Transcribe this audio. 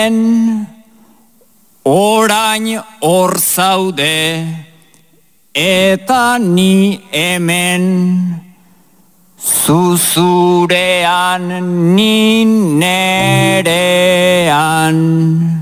Orain hor zaude eta ni hemen, zuzurean ni nerean.